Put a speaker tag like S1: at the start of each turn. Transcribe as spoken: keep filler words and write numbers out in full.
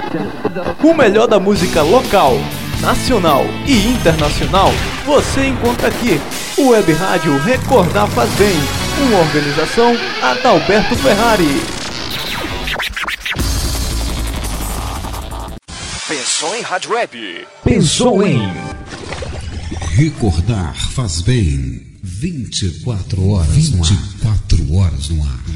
S1: O melhor da música local, nacional e internacional você encontra aqui. O Web Rádio Recordar Faz Bem, uma organização Adalberto Ferrari.
S2: Pensou em Rádio Web?
S3: Pensou em Recordar Faz Bem. vinte e quatro horas vinte e quatro horas no ar.